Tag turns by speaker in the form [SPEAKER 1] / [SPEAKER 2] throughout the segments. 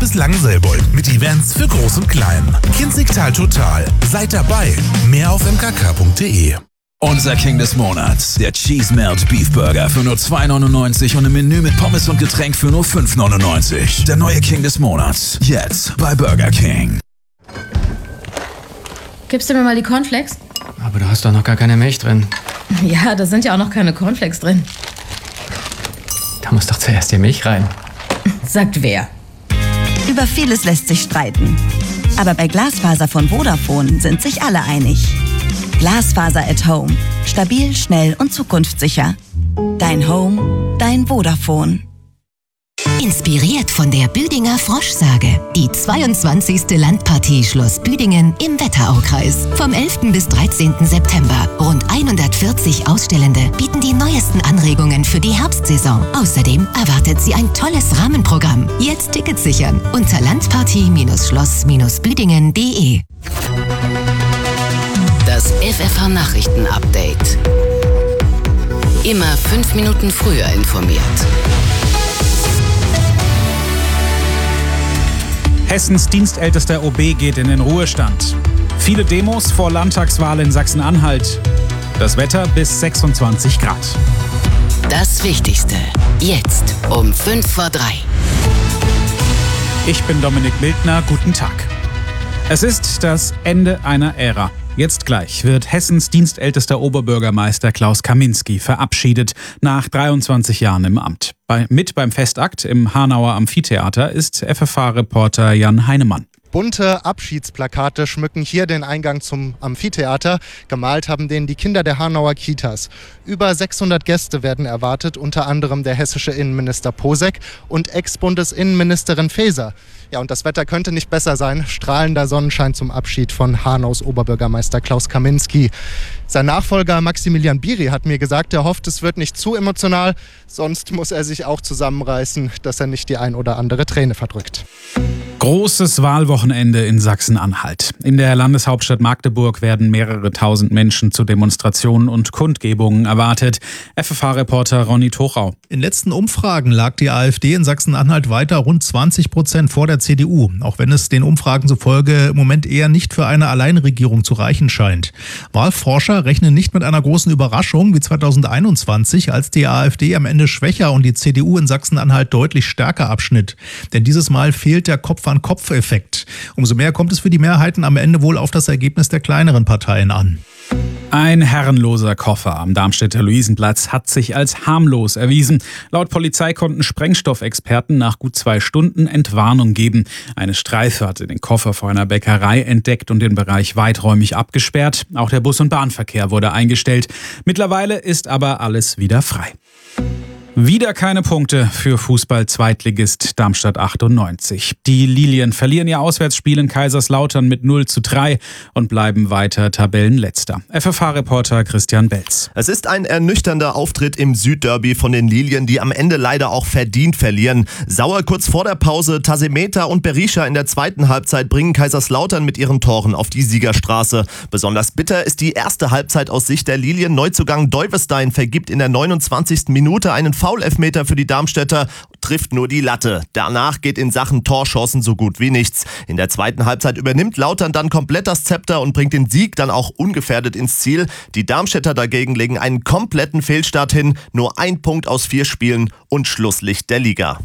[SPEAKER 1] bis Langselbold mit Events für Groß und Klein. Kinzigtal Total. Seid dabei. Mehr auf mkk.de.
[SPEAKER 2] Unser King des Monats, der Cheese Melt Beef Burger für nur 2,99 und ein Menü mit Pommes und Getränk für nur 5,99. Der neue King des Monats, jetzt bei Burger King.
[SPEAKER 3] Gibst du mir mal die Cornflakes?
[SPEAKER 4] Aber da hast doch noch gar keine Milch drin.
[SPEAKER 3] Ja, da sind ja auch noch keine Cornflakes drin.
[SPEAKER 4] Da muss doch zuerst die Milch rein.
[SPEAKER 3] Sagt wer?
[SPEAKER 5] Über vieles lässt sich streiten. Aber bei Glasfaser von Vodafone sind sich alle einig. Glasfaser at Home. Stabil, schnell und zukunftssicher. Dein Home, dein Vodafone.
[SPEAKER 6] Inspiriert von der Büdinger Froschsage. Die 22. Landpartie Schloss Büdingen im Wetteraukreis. Vom 11. bis 13. September. Rund 140 Ausstellende bieten die neuesten Anregungen für die Herbstsaison. Außerdem erwartet sie ein tolles Rahmenprogramm. Jetzt Tickets sichern unter landpartie-schloss-büdingen.de.
[SPEAKER 7] Das FFH-Nachrichten-Update. Immer 5 Minuten früher informiert.
[SPEAKER 8] Hessens dienstältester OB geht in den Ruhestand. Viele Demos vor Landtagswahl in Sachsen-Anhalt. Das Wetter bis 26 Grad.
[SPEAKER 7] Das Wichtigste. Jetzt um 2:55.
[SPEAKER 8] Ich bin Dominik Mildner. Guten Tag. Es ist das Ende einer Ära. Jetzt gleich wird Hessens dienstältester Oberbürgermeister Klaus Kaminski verabschiedet, nach 23 Jahren im Amt. Mit beim Festakt im Hanauer Amphitheater ist FFH-Reporter Jan Heinemann.
[SPEAKER 9] Bunte Abschiedsplakate schmücken hier den Eingang zum Amphitheater. Gemalt haben den die Kinder der Hanauer Kitas. Über 600 Gäste werden erwartet, unter anderem der hessische Innenminister Posek und Ex-Bundesinnenministerin Faeser. Ja, und das Wetter könnte nicht besser sein. Strahlender Sonnenschein zum Abschied von Hanaus Oberbürgermeister Klaus Kaminski. Sein Nachfolger Maximilian Biri hat mir gesagt, er hofft, es wird nicht zu emotional. Sonst muss er sich auch zusammenreißen, dass er nicht die ein oder andere Träne verdrückt.
[SPEAKER 8] Großes Wahlwochenende in Sachsen-Anhalt. In der Landeshauptstadt Magdeburg werden mehrere tausend Menschen zu Demonstrationen und Kundgebungen erwartet. FFH-Reporter Ronny Tochau.
[SPEAKER 10] In letzten Umfragen lag die AfD in Sachsen-Anhalt weiter rund 20% vor der CDU, auch wenn es den Umfragen zufolge im Moment eher nicht für eine Alleinregierung zu reichen scheint. Wahlforscher rechnen nicht mit einer großen Überraschung wie 2021, als die AfD am Ende schwächer und die CDU in Sachsen-Anhalt deutlich stärker abschnitt. Denn dieses Mal fehlt der Kopf-an-Kopf-Effekt. Umso mehr kommt es für die Mehrheiten am Ende wohl auf das Ergebnis der kleineren Parteien an.
[SPEAKER 8] Ein herrenloser Koffer am Darmstädter Luisenplatz hat sich als harmlos erwiesen. Laut Polizei konnten Sprengstoffexperten nach gut 2 Stunden Entwarnung geben. Eine Streife hatte den Koffer vor einer Bäckerei entdeckt und den Bereich weiträumig abgesperrt. Auch der Bus- und Bahnverkehr wurde eingestellt. Mittlerweile ist aber alles wieder frei. Wieder keine Punkte für Fußball-Zweitligist Darmstadt 98. Die Lilien verlieren ihr Auswärtsspiel in Kaiserslautern mit 0:3 und bleiben weiter Tabellenletzter. FFH-Reporter Christian Belz.
[SPEAKER 11] Es ist ein ernüchternder Auftritt im Südderby von den Lilien, die am Ende leider auch verdient verlieren. Sauer kurz vor der Pause, Tasemeta und Berisha in der zweiten Halbzeit bringen Kaiserslautern mit ihren Toren auf die Siegerstraße. Besonders bitter ist die erste Halbzeit aus Sicht der Lilien. Neuzugang Deuwestein vergibt in der 29. Minute einen Foul-Elfmeter für die Darmstädter, trifft nur die Latte. Danach geht in Sachen Torchancen so gut wie nichts. In der zweiten Halbzeit übernimmt Lautern dann komplett das Zepter und bringt den Sieg dann auch ungefährdet ins Ziel. Die Darmstädter dagegen legen einen kompletten Fehlstart hin, nur 1 Punkt aus 4 Spielen und Schlusslicht der Liga.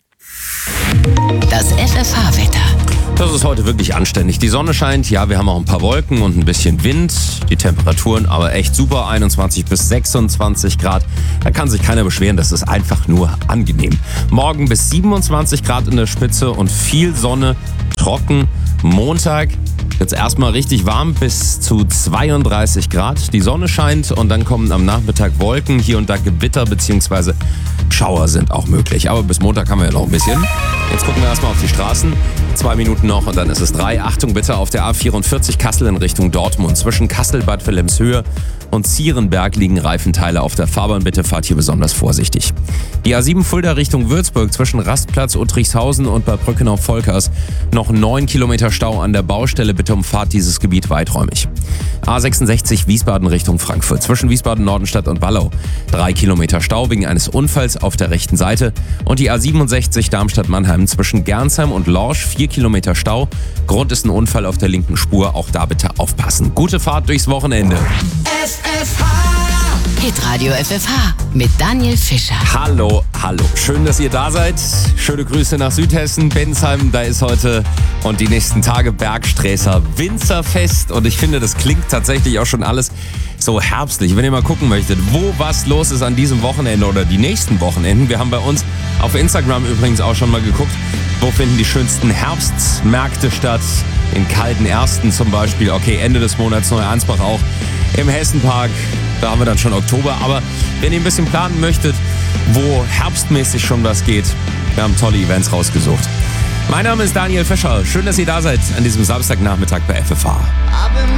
[SPEAKER 7] Das FFH-Wetter.
[SPEAKER 12] Das ist heute wirklich anständig. Die Sonne scheint, ja, wir haben auch ein paar Wolken und ein bisschen Wind. Die Temperaturen aber echt super, 21 bis 26 Grad. Da kann sich keiner beschweren, das ist einfach nur angenehm. Morgen bis 27 Grad in der Spitze und viel Sonne, trocken. Montag jetzt erstmal richtig warm bis zu 32 Grad. Die Sonne scheint und dann kommen am Nachmittag Wolken, hier und da Gewitter bzw. Schauer sind auch möglich. Aber bis Montag haben wir ja noch ein bisschen. Jetzt gucken wir erstmal auf die Straßen. 2 Minuten noch und dann ist es 3. Achtung bitte auf der A44 Kassel in Richtung Dortmund. Zwischen Kassel, Bad Wilhelmshöhe und Zierenberg liegen Reifenteile auf der Fahrbahn. Bitte fahrt hier besonders vorsichtig. Die A7 Fulda Richtung Würzburg zwischen Rastplatz Uttrichshausen und Bad Brückenau-Volkers. Noch 9 Kilometer Stau an der Baustelle. Bitte umfahrt dieses Gebiet weiträumig. A66 Wiesbaden Richtung Frankfurt zwischen Wiesbaden-Nordenstadt und Ballau. 3 Kilometer Stau wegen eines Unfalls auf der rechten Seite. Und die A67 Darmstadt-Mannheim zwischen Gernsheim und Lorsch. 4 Kilometer Stau. Grund ist ein Unfall auf der linken Spur. Auch da bitte aufpassen. Gute Fahrt durchs Wochenende.
[SPEAKER 7] Hitradio FFH mit Daniel Fischer.
[SPEAKER 12] Hallo. Schön, dass ihr da seid. Schöne Grüße nach Südhessen. Bensheim, da ist heute und die nächsten Tage Bergsträßer Winzerfest. Und ich finde, das klingt tatsächlich auch schon alles so herbstlich. Wenn ihr mal gucken möchtet, wo was los ist an diesem Wochenende oder die nächsten Wochenenden. Wir haben bei uns auf Instagram übrigens auch schon mal geguckt, wo finden die schönsten Herbstmärkte statt. In Kaltenersten zum Beispiel. Okay, Ende des Monats Neu-Ansbach auch. Im Hessenpark, da haben wir dann schon Oktober. Aber wenn ihr ein bisschen planen möchtet, wo herbstmäßig schon was geht, wir haben tolle Events rausgesucht. Mein Name ist Daniel Fischer. Schön, dass ihr da seid an diesem Samstagnachmittag bei FFH.